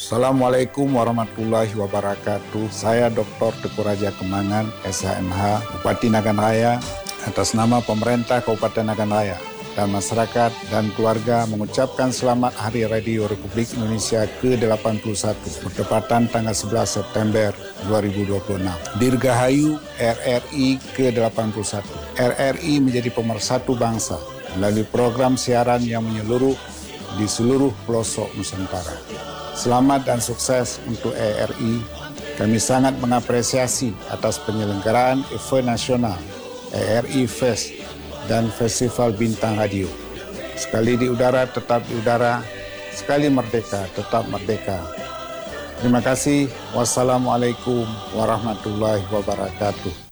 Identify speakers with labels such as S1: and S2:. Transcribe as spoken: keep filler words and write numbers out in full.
S1: Assalamualaikum warahmatullahi wabarakatuh. Saya Doktor Teguh Raja Kemangan, S H M H, Bupati Nagan Raya, atas nama pemerintah Kabupaten Nagan Raya dan masyarakat dan keluarga mengucapkan selamat Hari Radio Republik Indonesia ke delapan puluh satu bertepatan tanggal sebelas September dua ribu dua puluh enam. Dirgahayu R R I ke delapan puluh satu. R R I menjadi pemersatu bangsa melalui program siaran yang menyeluruh di seluruh pelosok Nusantara. Selamat dan sukses untuk R R I. Kami sangat mengapresiasi atas penyelenggaraan event nasional R R I Fest dan Festival Bintang Radio. Sekali di udara, tetap di udara. Sekali merdeka, tetap merdeka. Terima kasih. Wassalamualaikum warahmatullahi wabarakatuh.